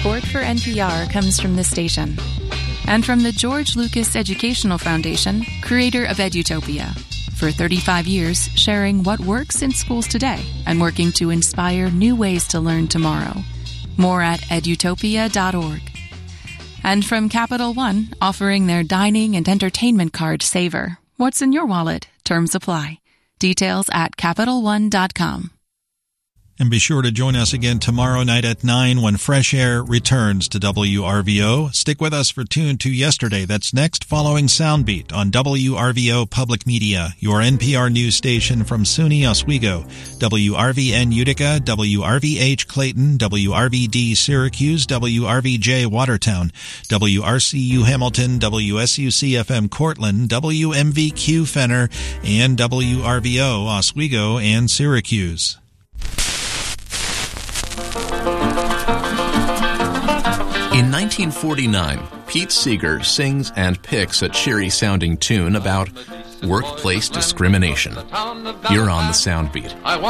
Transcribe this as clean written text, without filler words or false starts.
Support for NPR comes from this station and from the George Lucas Educational Foundation, creator of Edutopia. For 35 years, sharing what works in schools today and working to inspire new ways to learn tomorrow. More at edutopia.org. And from Capital One, offering their dining and entertainment card Saver. What's in your wallet? Terms apply. Details at CapitalOne.com. And be sure to join us again tomorrow night at 9 when Fresh Air returns to WRVO. Stick with us for Tune to Yesterday. That's next following Soundbeat on WRVO Public Media, your NPR news station from SUNY Oswego, WRVN Utica, WRVH Clayton, WRVD Syracuse, WRVJ Watertown, WRCU Hamilton, WSUC-FM Cortland, WMVQ Fenner, and WRVO Oswego and Syracuse. In 1949, Pete Seeger sings and picks a cheery-sounding tune about workplace discrimination. You're on the Soundbeat.